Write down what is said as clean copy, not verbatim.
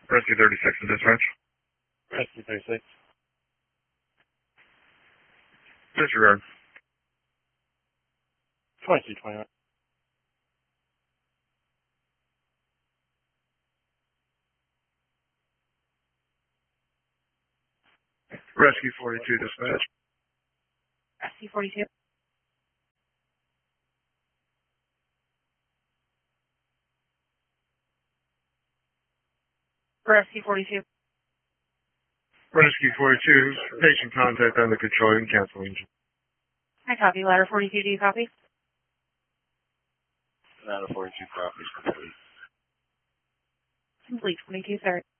Rescue 36 in dispatch. Rescue 36. Disregard. 2229. Rescue 42 dispatch. Rescue 42. Rescue 42. Rescue 42, patient contact under control and canceling. I copy. Ladder 42, do you copy? Ladder 42 copies complete. Complete. 22, sir.